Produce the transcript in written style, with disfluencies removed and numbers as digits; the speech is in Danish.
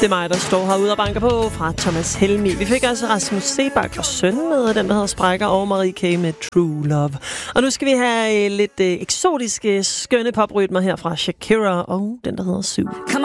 Det er mig, der står herude og banker på fra Thomas Helmi. Vi fik altså Rasmus Sebak og søn med, den der hedder Sprækker, og Marie K. med True Love. Og nu skal vi have lidt eksotiske, skønne poprytmer her fra Shakira og den der hedder Sue.